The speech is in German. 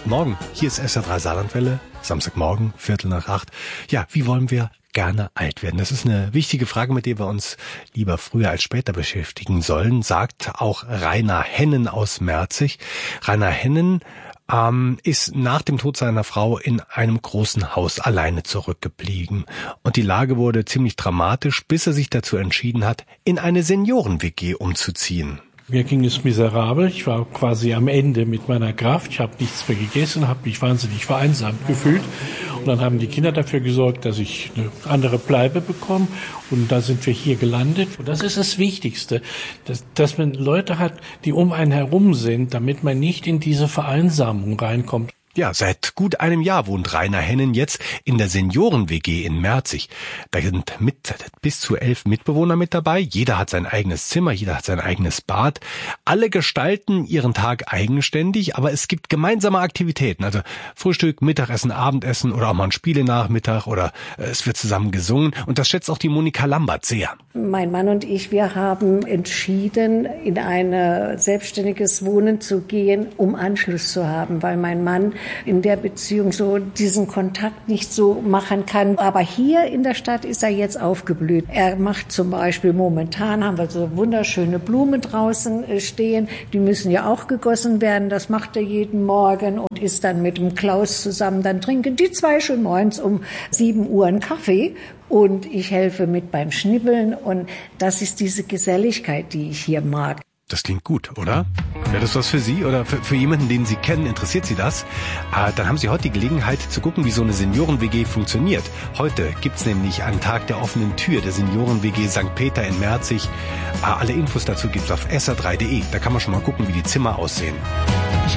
Morgen, hier ist SR3 Saarlandwelle, Samstagmorgen, 7:45. Ja, wie wollen wir gerne alt werden? Das ist eine wichtige Frage, mit der wir uns lieber früher als später beschäftigen sollen, sagt auch Rainer Hennen aus Merzig. Rainer Hennen ist nach dem Tod seiner Frau in einem großen Haus alleine zurückgeblieben. Und die Lage wurde ziemlich dramatisch, bis er sich dazu entschieden hat, in eine Senioren-WG umzuziehen. Mir ging es miserabel. Ich war quasi am Ende mit meiner Kraft. Ich habe nichts mehr gegessen, habe mich wahnsinnig vereinsamt gefühlt. Und dann haben die Kinder dafür gesorgt, dass ich eine andere Bleibe bekomme. Und da sind wir hier gelandet. Und das ist das Wichtigste, dass man Leute hat, die um einen herum sind, damit man nicht in diese Vereinsamung reinkommt. Ja, seit gut einem Jahr wohnt Rainer Hennen jetzt in der Senioren-WG in Merzig. Da sind bis zu 11 Mitbewohner mit dabei. Jeder hat sein eigenes Zimmer, jeder hat sein eigenes Bad. Alle gestalten ihren Tag eigenständig, aber es gibt gemeinsame Aktivitäten. Also Frühstück, Mittagessen, Abendessen oder auch mal ein Spielenachmittag oder es wird zusammen gesungen. Und das schätzt auch die Monika Lambert sehr. Mein Mann und ich, wir haben entschieden, in ein selbstständiges Wohnen zu gehen, um Anschluss zu haben, weil mein Mann in der Beziehung so diesen Kontakt nicht so machen kann. Aber hier in der Stadt ist er jetzt aufgeblüht. Er macht zum Beispiel, momentan haben wir so wunderschöne Blumen draußen stehen. Die müssen ja auch gegossen werden. Das macht er jeden Morgen und ist dann mit dem Klaus zusammen. Dann trinken die zwei schon morgens um 7 Uhr einen Kaffee. Und ich helfe mit beim Schnibbeln. Und das ist diese Geselligkeit, die ich hier mag. Das klingt gut, oder? Wäre das was für Sie oder für jemanden, den Sie kennen? Interessiert Sie das? Dann haben Sie heute die Gelegenheit zu gucken, wie so eine Senioren-WG funktioniert. Heute gibt's nämlich einen Tag der offenen Tür der Senioren-WG St. Peter in Merzig. Alle Infos dazu gibt's auf sr3.de. Da kann man schon mal gucken, wie die Zimmer aussehen.